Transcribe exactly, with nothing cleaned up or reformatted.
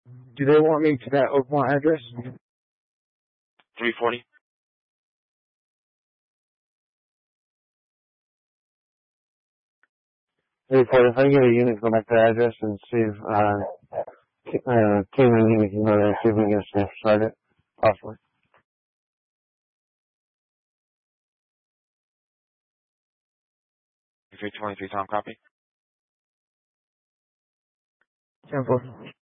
Do they want me to that Oakmont address? three forty. three forty. If I can get a unit, go back to the address and see if, uh, uh, team and unit can go there and see if we can get a sniff started. Possibly. three twenty-three, Tom, copy. ten four.